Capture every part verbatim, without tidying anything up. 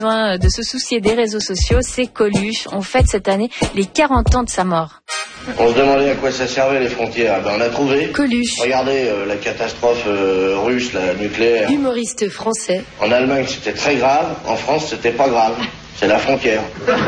De se soucier des réseaux sociaux, c'est Coluche. On fête cette année les quarante ans de sa mort. On se demandait à quoi ça servait les frontières. Ben, on a trouvé. Coluche. Regardez euh, la catastrophe euh, russe, la nucléaire. Humoriste français. En Allemagne, c'était très grave. En France, c'était pas grave. C'est la frontière.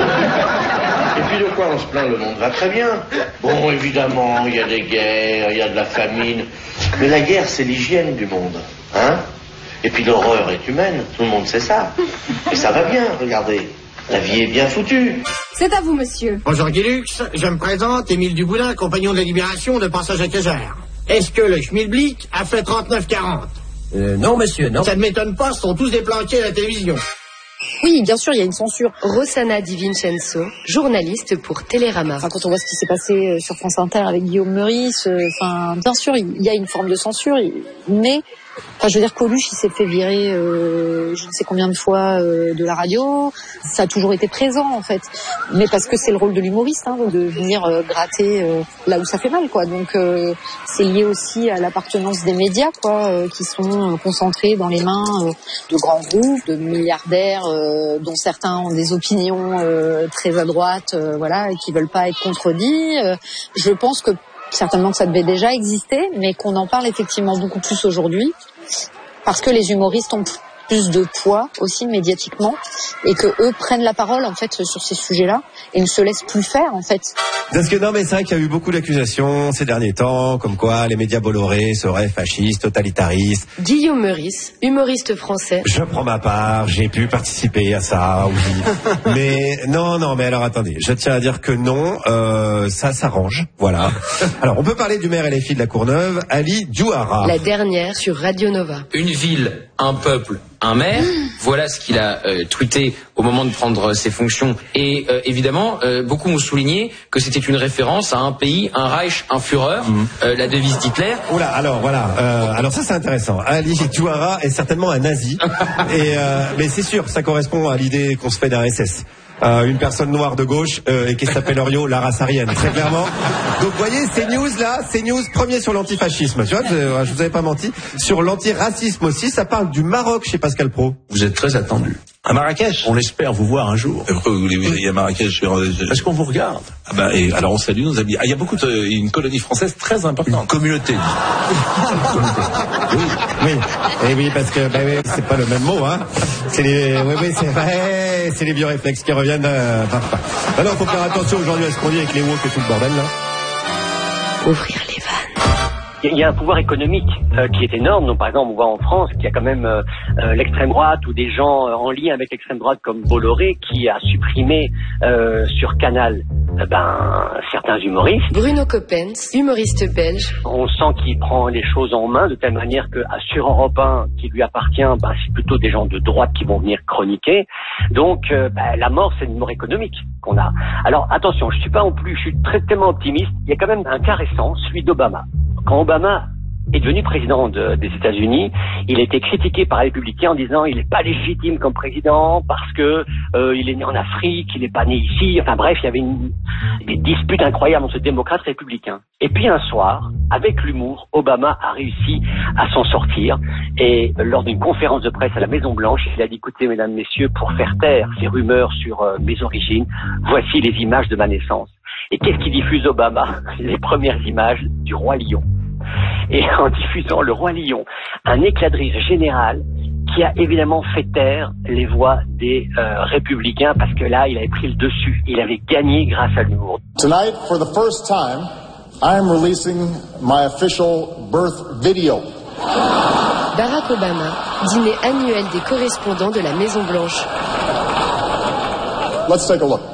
Et puis de quoi on se plaint? Le monde va très bien. Bon, évidemment, il y a des guerres, il y a de la famine. Mais la guerre, c'est l'hygiène du monde. Hein? Et puis l'horreur est humaine, tout le monde sait ça. Et ça va bien, regardez. La vie est bien foutue. C'est à vous, monsieur. Bonjour Guilux, je me présente, Émile Duboulin, compagnon de la Libération de Passage à Kaiser. Est-ce que le Schmilblick a fait trente-neuf quarante? Euh, non, monsieur, non. Ça ne m'étonne pas, ce sont tous des planqués à la télévision. Oui, bien sûr, il y a une censure. Rossana Di Vincenzo, journaliste pour Télérama. Enfin, quand on voit ce qui s'est passé sur France Inter avec Guillaume Meurice, enfin, bien sûr, il y a une forme de censure, mais... Enfin, je veux dire, Coluche, il s'est fait virer euh, je ne sais combien de fois euh, de la radio. Ça a toujours été présent, en fait. Mais parce que c'est le rôle de l'humoriste, hein, de venir euh, gratter euh, là où ça fait mal, quoi. Donc, euh, c'est lié aussi à l'appartenance des médias, quoi, euh, qui sont euh, concentrés dans les mains euh, de grands groupes, de milliardaires, euh, dont certains ont des opinions euh, très à droite, euh, voilà, et qui veulent pas être contredits. Euh, je pense que certainement que ça devait déjà exister, mais qu'on en parle effectivement beaucoup plus aujourd'hui, parce que les humoristes ont plus de poids aussi médiatiquement, et que eux prennent la parole en fait sur ces sujets-là et ne se laissent plus faire en fait. Parce que non, mais c'est vrai qu'il y a eu beaucoup d'accusations ces derniers temps, comme quoi les médias Bolloré seraient fascistes, totalitaristes. Guillaume Meurice, humoriste français. Je prends ma part, j'ai pu participer à ça, oui. Mais non, non, mais alors attendez, je tiens à dire que non, euh, ça s'arrange, voilà. Alors on peut parler du maire L F I de la Courneuve, Ali Diouara. La dernière sur Radio Nova. Une ville, un peuple, un maire. Voilà ce qu'il a euh, tweeté au moment de prendre ses fonctions. Et euh, évidemment, euh, beaucoup ont souligné que c'était une référence à un pays, un Reich, un Führer, mmh. euh, la devise d'Hitler. Oula, alors voilà. Euh, alors ça c'est intéressant. Ali Diouara est certainement un nazi. et euh, mais c'est sûr, ça correspond à l'idée qu'on se fait d'un S S. Euh, une personne noire de gauche euh, et qui s'appelle Oriot, la race aryenne, très clairement. Donc vous voyez, ces news là, ces news premier sur l'antifascisme, tu vois, je, je vous avais pas menti. Sur l'antiracisme aussi, ça parle du Maroc chez Pascal Praud. Vous êtes très attendu. À Marrakech. On espère vous voir un jour. Et pourquoi vous voulez venir à Marrakech? Parce qu'on vous regarde. Ah bah, et alors on salue nos amis. Ah, il y a beaucoup de, une colonie française très importante. Une communauté. Oui, oui. Et oui, parce que, bah oui, c'est pas le même mot, hein. C'est les, oui, oui, c'est vrai, c'est les bioréflexes qui reviennent, euh, enfin, alors, faut faire attention aujourd'hui à ce qu'on dit avec les woke et tout le bordel, là. Ouvrir les vannes. Il y a un pouvoir économique euh, qui est énorme. Donc, par exemple, on voit en France qu'il y a quand même euh, euh, l'extrême droite ou des gens euh, en lien avec l'extrême droite comme Bolloré qui a supprimé euh, sur Canal euh, ben, certains humoristes. Bruno Coppens, humoriste belge. On sent qu'il prend les choses en main de telle manière que sur Europe un, qui lui appartient, ben, c'est plutôt des gens de droite qui vont venir chroniquer. Donc, euh, ben, la mort, c'est une mort économique qu'on a. Alors, attention, je suis pas non plus, je suis très tellement optimiste. Il y a quand même un cas récent, celui d'Obama. Quand Obama est devenu président de, des États-Unis, il a été critiqué par les républicains en disant il n'est pas légitime comme président parce que euh, il est né en Afrique, il n'est pas né ici. Enfin bref, il y avait une, des disputes incroyables entre démocrates et républicains. Et puis un soir, avec l'humour, Obama a réussi à s'en sortir. Et lors d'une conférence de presse à la Maison Blanche, il a dit écoutez, mesdames, messieurs, pour faire taire ces rumeurs sur euh, mes origines, voici les images de ma naissance. Et qu'est-ce qu'il diffuse Obama? Les premières images du roi lion. Et en diffusant le roi lion, un éclat de rire général qui a évidemment fait taire les voix des euh, républicains parce que là, il avait pris le dessus. Il avait gagné grâce à l'humour. Tonight, for the first time, I am releasing my official birth video. Barack Obama, dîner annuel des correspondants de la Maison Blanche. Let's take a look.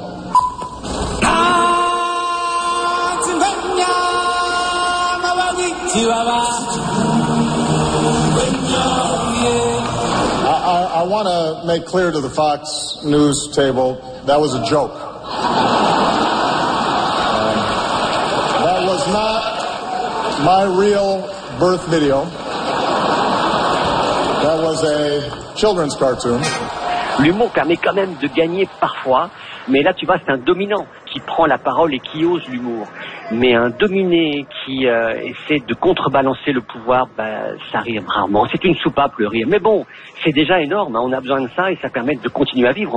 I, I, I want to make clear to the Fox News table that was a joke. Um, that was not my real birth video. That was a children's cartoon. L'humour permet quand même de gagner parfois, mais là tu vois c'est un dominant qui prend la parole et qui ose l'humour. Mais un dominé qui euh, essaie de contrebalancer le pouvoir, bah, ça rire rarement. C'est une soupape le rire. Mais bon, c'est déjà énorme, hein. On a besoin de ça et ça permet de continuer à vivre.